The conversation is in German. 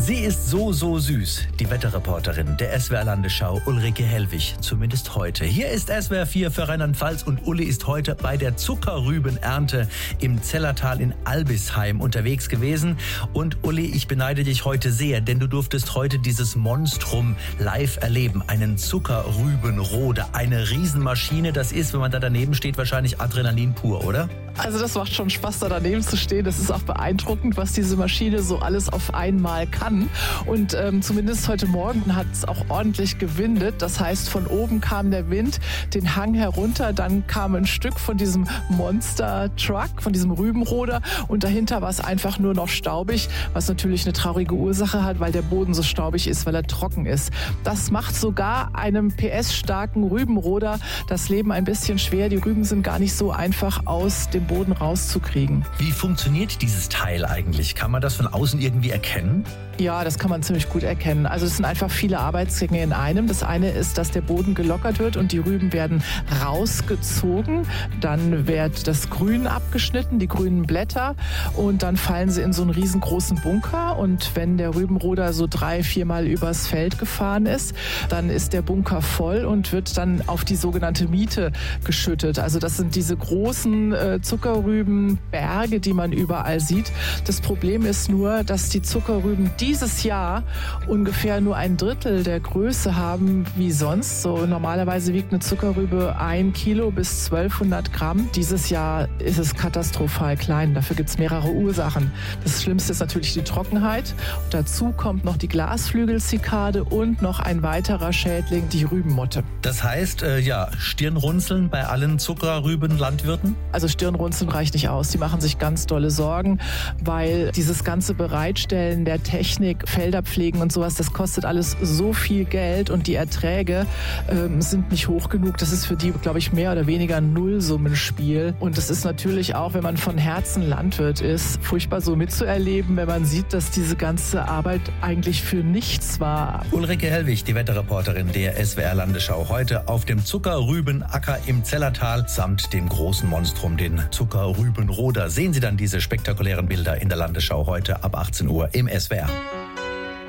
Sie ist so süß, die Wetterreporterin der SWR Landesschau Ulrike Hellwig, zumindest heute. Hier ist SWR 4 für Rheinland-Pfalz und Uli ist heute bei der Zuckerrübenernte im Zellertal in Albisheim unterwegs gewesen. Und Uli, ich beneide dich heute sehr, denn du durftest heute dieses Monstrum live erleben. Einen Zuckerrübenroder, eine Riesenmaschine. Das ist, wenn man da daneben steht, wahrscheinlich Adrenalin pur, oder? Also das macht schon Spaß, da daneben zu stehen. Das ist auch beeindruckend, was diese Maschine so alles auf einmal kann. Und zumindest heute Morgen hat es auch ordentlich gewindet. Das heißt, von oben kam der Wind den Hang herunter. Dann kam ein Stück von diesem Monster-Truck, von diesem Rübenroder. Und dahinter war es einfach nur noch staubig, was natürlich eine traurige Ursache hat, weil der Boden so staubig ist, weil er trocken ist. Das macht sogar einem PS-starken Rübenroder das Leben ein bisschen schwer. Die Rüben sind gar nicht so einfach aus dem Boden rauszukriegen. Wie funktioniert dieses Teil eigentlich? Kann man das von außen irgendwie erkennen? Ja, das kann man ziemlich gut erkennen. Also es sind einfach viele Arbeitsgänge in einem. Das eine ist, dass der Boden gelockert wird und die Rüben werden rausgezogen. Dann wird das Grün abgeschnitten, die grünen Blätter. Und dann fallen sie in so einen riesengroßen Bunker. Und wenn der Rübenroder so 3-4 Mal übers Feld gefahren ist, dann ist der Bunker voll und wird dann auf die sogenannte Miete geschüttet. Also das sind diese großen Zuckerrübenberge, die man überall sieht. Das Problem ist nur, dass die Zuckerrüben dieses Jahr ungefähr nur 1/3 der Größe haben wie sonst. So normalerweise wiegt eine Zuckerrübe 1 Kilo bis 1200 Gramm. Dieses Jahr ist es katastrophal klein. Dafür gibt es mehrere Ursachen. Das Schlimmste ist natürlich die Trockenheit. Und dazu kommt noch die Glasflügelzikade und noch ein weiterer Schädling, die Rübenmotte. Das heißt, Stirnrunzeln bei allen Zuckerrübenlandwirten? Also Stirnrunzeln reicht nicht aus. Die machen sich ganz dolle Sorgen, weil dieses ganze Bereitstellen der Technik, Felder pflegen und sowas, das kostet alles so viel Geld und die Erträge sind nicht hoch genug. Das ist für die, glaube ich, mehr oder weniger ein Nullsummenspiel. Und das ist natürlich auch, wenn man von Herzen Landwirt ist, furchtbar so mitzuerleben, wenn man sieht, dass diese ganze Arbeit eigentlich für nichts war. Ulrike Hellwig, die Wetterreporterin der SWR Landesschau, heute auf dem Zuckerrübenacker im Zellertal samt dem großen Monstrum, den Zuckerrübenroder. Sehen Sie dann diese spektakulären Bilder in der Landesschau heute ab 18 Uhr im SWR.